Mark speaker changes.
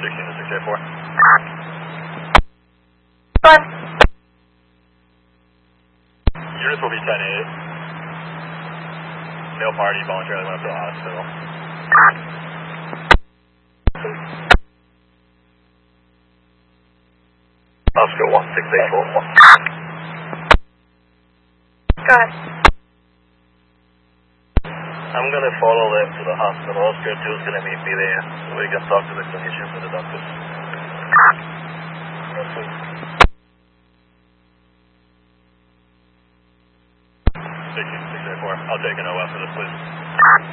Speaker 1: 16 to 684.
Speaker 2: Fun.
Speaker 1: Units will be 10-8. Male party voluntarily went up to the hospital. Oscar 1684.
Speaker 2: Go ahead.
Speaker 1: I'm going to follow them to the hospital. Oscar 2 is going to meet me there so we can talk to the clinicians and the doctors. 16 to 684. I'll take an OF for this, please.